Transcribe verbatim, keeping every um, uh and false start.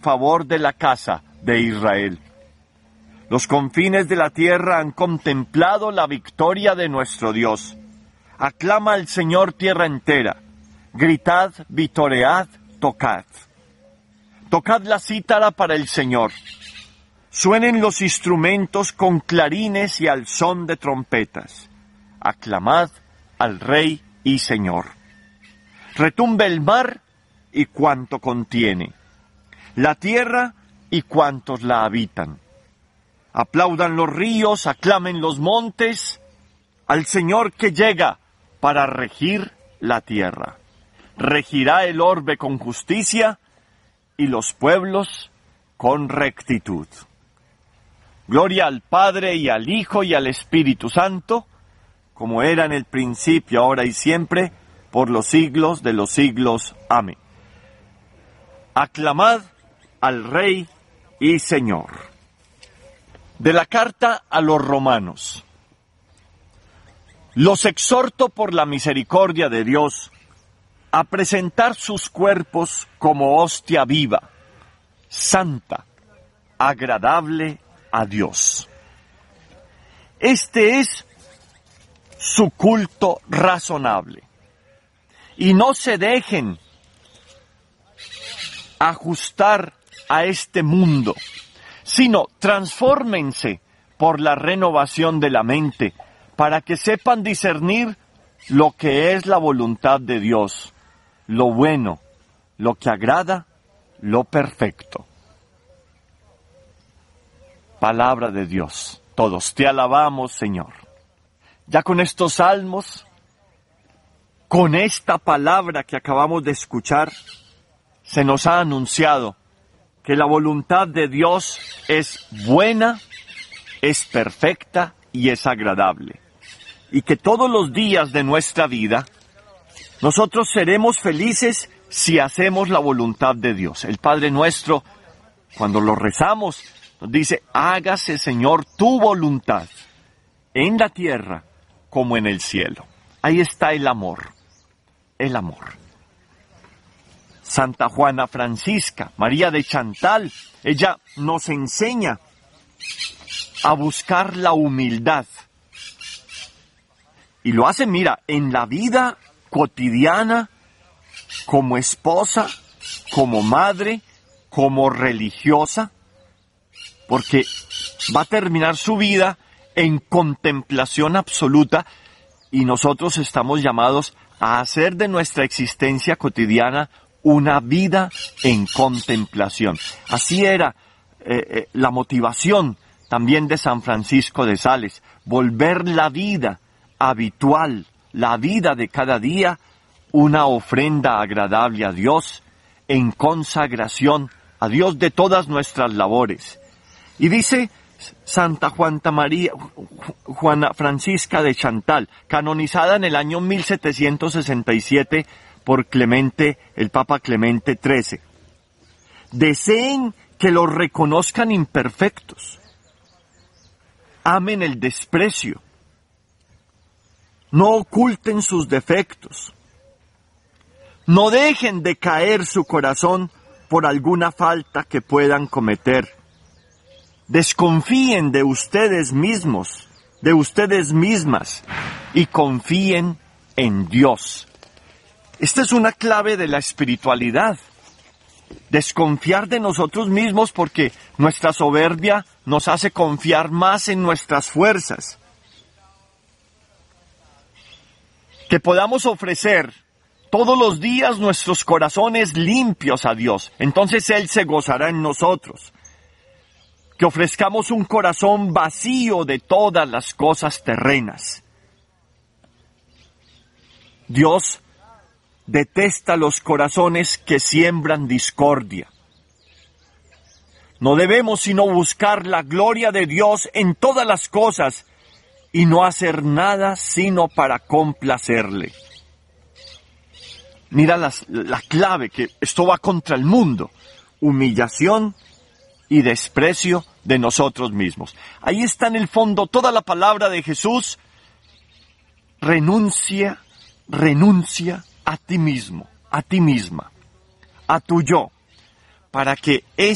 favor de la casa de Israel. Los confines de la tierra han contemplado la victoria de nuestro Dios. Aclama al Señor tierra entera. Gritad, vitoread, tocad. Tocad la cítara para el Señor. Suenen los instrumentos con clarines y al son de trompetas. Aclamad al Rey y Señor. Retumbe el mar y cuanto contiene, la tierra y cuantos la habitan. Aplaudan los ríos, aclamen los montes, al Señor que llega para regir la tierra. Regirá el orbe con justicia y los pueblos con rectitud. Gloria al Padre y al Hijo y al Espíritu Santo, como era en el principio, ahora y siempre, por los siglos de los siglos. Amén. Aclamad al Rey y Señor. De la carta a los romanos. Los exhorto por la misericordia de Dios a presentar sus cuerpos como hostia viva, santa, agradable a Dios. Este es su culto razonable. Y no se dejen ajustar a este mundo, sino transfórmense por la renovación de la mente, para que sepan discernir lo que es la voluntad de Dios, lo bueno, lo que agrada, lo perfecto. Palabra de Dios. Todos te alabamos, Señor. Ya con estos salmos, con esta palabra que acabamos de escuchar, se nos ha anunciado que la voluntad de Dios es buena, es perfecta y es agradable. Y que todos los días de nuestra vida, nosotros seremos felices si hacemos la voluntad de Dios. El Padre Nuestro, cuando lo rezamos, nos dice, hágase, Señor, tu voluntad, en la tierra como en el cielo. Ahí está el amor, el amor. Santa Juana Francisca, María de Chantal, ella nos enseña a buscar la humildad. Y lo hace, mira, en la vida cotidiana, como esposa, como madre, como religiosa, porque va a terminar su vida en contemplación absoluta y nosotros estamos llamados a hacer de nuestra existencia cotidiana una vida en contemplación. Así era eh, eh, la motivación también de San Francisco de Sales, volver la vida habitual, la vida de cada día, una ofrenda agradable a Dios, en consagración a Dios de todas nuestras labores. Y dice Santa Juana María, Juana Francisca de Chantal, canonizada en el año mil setecientos sesenta y siete por Clemente, el Papa Clemente trece. Deseen que los reconozcan imperfectos. Amen el desprecio. No oculten sus defectos. No dejen de caer su corazón por alguna falta que puedan cometer. Desconfíen de ustedes mismos, de ustedes mismas, y confíen en Dios. Esta es una clave de la espiritualidad. Desconfiar de nosotros mismos porque nuestra soberbia nos hace confiar más en nuestras fuerzas. Que podamos ofrecer todos los días nuestros corazones limpios a Dios. Entonces Él se gozará en nosotros. Que ofrezcamos un corazón vacío de todas las cosas terrenas. Dios detesta los corazones que siembran discordia. No debemos sino buscar la gloria de Dios en todas las cosas y no hacer nada sino para complacerle. Mira las, la clave, que esto va contra el mundo. Humillación y desprecio de nosotros mismos. Ahí está en el fondo toda la palabra de Jesús. Renuncia, renuncia a ti mismo, a ti misma, a tu yo, para que